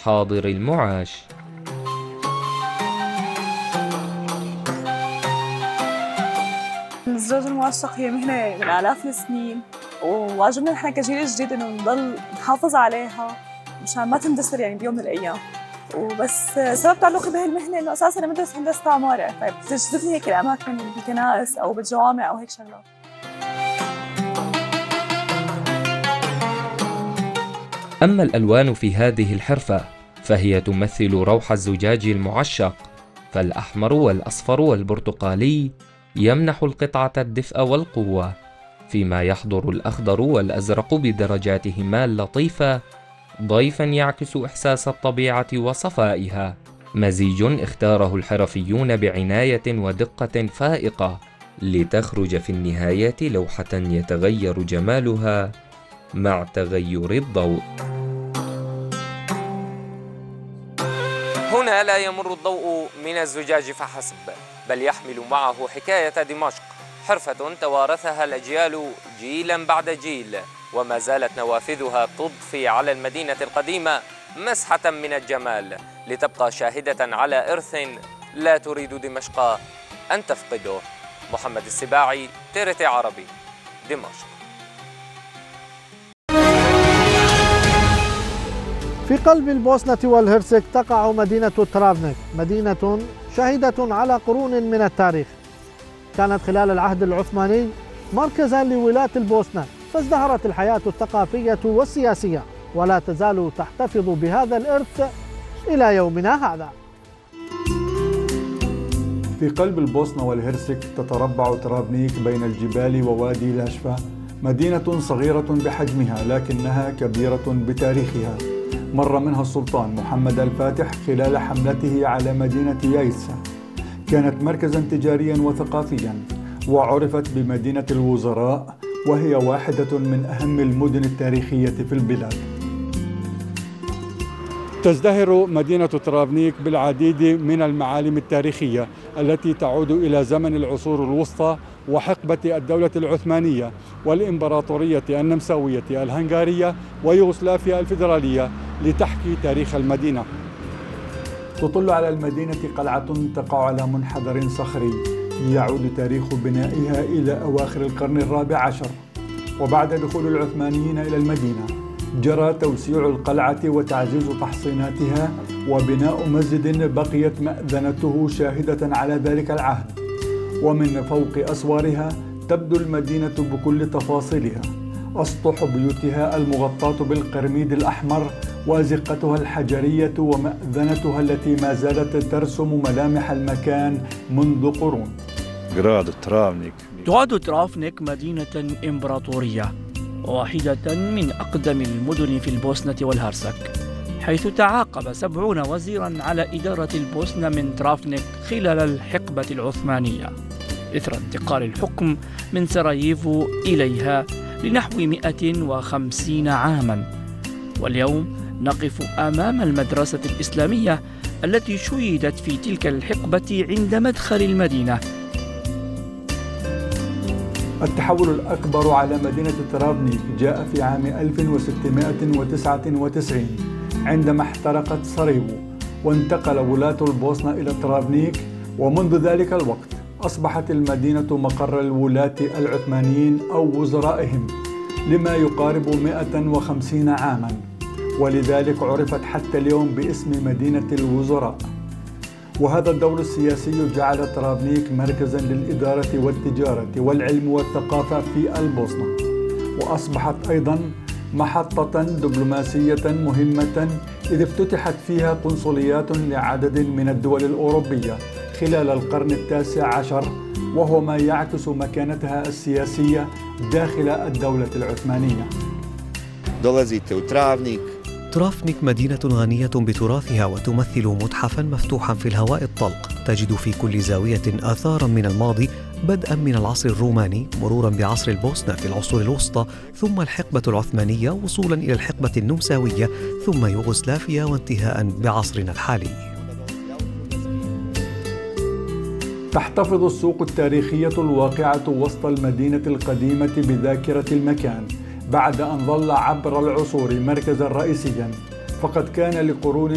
حاضر المعاش. الزواج المعشق هي مهنة من آلاف السنين، وواجبنا نحن كجيل جديد إنه نضل نحافظ عليها مشان ما تندثر يعني بيوم من الأيام. وبس سبب تعلقي بهي المهنة إنه أساساً أنا بدرس هندسة عمارة، فبتجذبني هيك الأماكن بالكنائس أو بالجوامع أو هيك شغلات. أما الألوان في هذه الحرفة فهي تمثل روح الزجاج المعشق، فالأحمر والأصفر والبرتقالي يمنح القطعة الدفء والقوة، فيما يحضر الأخضر والأزرق بدرجاتهما اللطيفة ضيفاً يعكس إحساس الطبيعة وصفائها، مزيج اختاره الحرفيون بعناية ودقة فائقة لتخرج في النهاية لوحة يتغير جمالها مع تغير الضوء. هنا لا يمر الضوء من الزجاج فحسب، بل يحمل معه حكاية دمشق، حرفة توارثها الأجيال جيلا بعد جيل، وما زالت نوافذها تضفي على المدينة القديمة مسحة من الجمال، لتبقى شاهدة على إرث لا تريد دمشق أن تفقده. محمد السباعي، TRT عربي، دمشق. في قلب البوسنة والهرسك تقع مدينة ترافنيك، مدينة شهيدة على قرون من التاريخ. كانت خلال العهد العثماني مركزا لولاة البوسنة، فازدهرت الحياة الثقافية والسياسية، ولا تزال تحتفظ بهذا الإرث إلى يومنا هذا. في قلب البوسنة والهرسك تتربع ترافنيك بين الجبال ووادي لاشفا، مدينة صغيرة بحجمها لكنها كبيرة بتاريخها. مر منها السلطان محمد الفاتح خلال حملته على مدينة يايسا، كانت مركزا تجاريا وثقافيا، وعرفت بمدينة الوزراء، وهي واحدة من أهم المدن التاريخية في البلاد. تزدهر مدينة ترافنيك بالعديد من المعالم التاريخية التي تعود إلى زمن العصور الوسطى وحقبة الدولة العثمانية والإمبراطورية النمساوية الهنغارية ويوغوسلافيا الفيدرالية لتحكي تاريخ المدينة. تطل على المدينة قلعة تقع على منحدر صخري يعود تاريخ بنائها إلى أواخر القرن الرابع عشر، وبعد دخول العثمانيين إلى المدينة جرى توسيع القلعة وتعزيز تحصيناتها وبناء مسجد بقيت مأذنته شاهدة على ذلك العهد، ومن فوق أسوارها تبدو المدينة بكل تفاصيلها، أسطح بيوتها المغطاة بالقرميد الأحمر وأزقتها الحجرية ومأذنتها التي ما زالت ترسم ملامح المكان منذ قرون. تعد ترافنيك مدينة إمبراطورية واحدة من أقدم المدن في البوسنة والهرسك، حيث تعاقب 70 وزيرا على إدارة البوسنة من ترافنيك خلال الحقبة العثمانية، إثر انتقال الحكم من سراييفو إليها لنحو 150 عاما. واليوم نقف أمام المدرسة الإسلامية التي شيدت في تلك الحقبة عند مدخل المدينة. التحول الأكبر على مدينة ترافنيك جاء في عام 1699 عندما احترقت سراييفو وانتقل ولاة البوسنة إلى ترافنيك، ومنذ ذلك الوقت أصبحت المدينة مقر الولاة العثمانيين أو وزرائهم لما يقارب 150 عاما، ولذلك عرفت حتى اليوم باسم مدينة الوزراء. وهذا الدور السياسي جعل ترافنيك مركزا للإدارة والتجارة والعلم والثقافة في البوسنة، وأصبحت أيضا محطة دبلوماسية مهمة إذ افتتحت فيها قنصليات لعدد من الدول الأوروبية خلال القرن التاسع عشر، وهو ما يعكس مكانتها السياسية داخل الدولة العثمانية. ترافنيك مدينة غنية بتراثها وتمثل متحفا مفتوحا في الهواء الطلق، تجد في كل زاوية آثارا من الماضي، بدءا من العصر الروماني مرورا بعصر البوسنة في العصور الوسطى، ثم الحقبة العثمانية وصولا إلى الحقبة النمساوية، ثم يوغوسلافيا وانتهاء بعصرنا الحالي. تحتفظ السوق التاريخية الواقعة وسط المدينة القديمة بذاكرة المكان بعد أن ظل عبر العصور مركزا رئيسيا، فقد كان لقرون